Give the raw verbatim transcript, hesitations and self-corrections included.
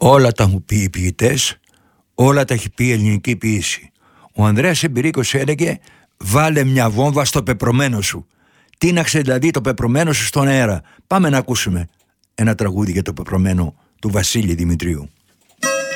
Όλα τα έχουν πει οι ποιητές, όλα τα έχει πει η ελληνική ποίηση. Ο Ανδρέας Εμπειρίκος έλεγε «Βάλε μια βόμβα στο πεπρωμένο σου». Τίναξε δηλαδή το πεπρωμένο σου στον αέρα. Πάμε να ακούσουμε ένα τραγούδι για το πεπρωμένο του Βασίλη Δημητρίου.